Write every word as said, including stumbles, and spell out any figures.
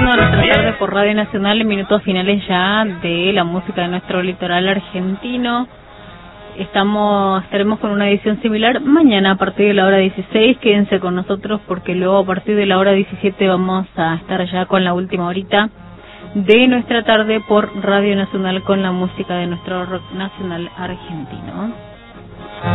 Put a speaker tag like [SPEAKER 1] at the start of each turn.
[SPEAKER 1] escuchando nuestra tarde por Radio Nacional en minutos finales ya de la música de nuestro litoral argentino. Estamos, estaremos con una edición similar mañana a partir de la hora dieciséis. Quédense con nosotros porque luego a partir de la hora diecisiete vamos a estar ya con la última horita de nuestra tarde por Radio Nacional con la música de nuestro rock nacional argentino.